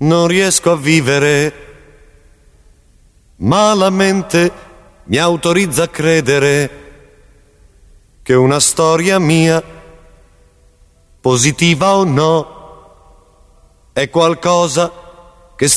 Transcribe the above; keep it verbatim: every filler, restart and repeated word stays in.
non riesco a vivere, ma la mente mi autorizza a credere che una storia mia, positiva o no, è qualcosa